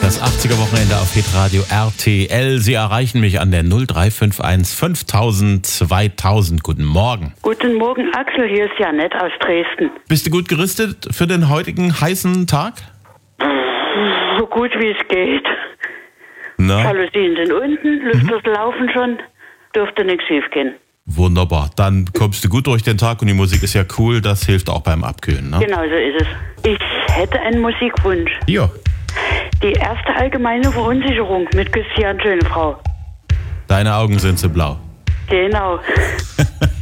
Das 80er-Wochenende auf Hitradio RTL. Sie erreichen mich an der 0351 5000 2000. Guten Morgen. Guten Morgen, Axel. Hier ist Janett aus Dresden. Bist du gut gerüstet für den heutigen heißen Tag? So gut wie es geht. Na, Jalousien sind unten, Lüfter laufen schon. Dürfte nichts schief gehen. wunderbar. Dann kommst du gut durch den Tag und die Musik ist ja cool. Das hilft auch beim Abkühlen, ne? Genau so ist es. Ich hätte einen Musikwunsch. Ja. Die erste allgemeine Verunsicherung mit Christian Schönefrau. Deine Augen sind so blau. Genau.